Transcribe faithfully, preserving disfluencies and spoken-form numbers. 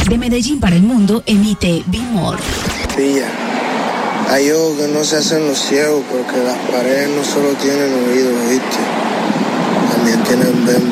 De Medellín para el mundo emite Be More. Pilla. Hay ojos que no se hacen los ciegos porque las paredes no solo tienen oídos, ¿viste? También tienen ven